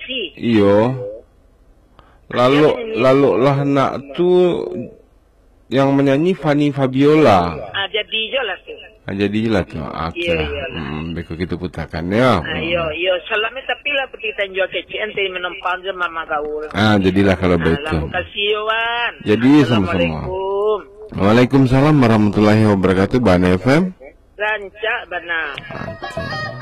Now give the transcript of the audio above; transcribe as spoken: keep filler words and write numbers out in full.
kasih. Iyo. Lalu lalu lah nak tu yang menyanyi Fanny Fabiola. Ah, jadi je lah tu. Ah, jadi lah tu. Oke. Iya, iya lah. Hmm, beko kita putakan ya. Ah, yo yo salamnya tapi lah kita jual kecian tadi menempang je mama gaul. Ah, jadilah kalau Ah, begitu. lah kasih yo Wan. Jadi sama-sama. Assalamualaikum. Waalaikumsalam warahmatullahi wabarakatuh. Bana F M. Rancak benar. Oke.